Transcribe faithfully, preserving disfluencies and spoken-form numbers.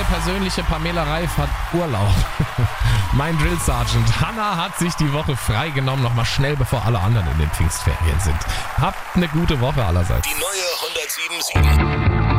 persönliche Pamela Reif hat Urlaub. Mein Drill Sergeant Hanna hat sich die Woche freigenommen, nochmal schnell, bevor alle anderen in den Pfingstferien sind. Habt eine gute Woche allerseits. Die neue hundertsieben Komma sieben.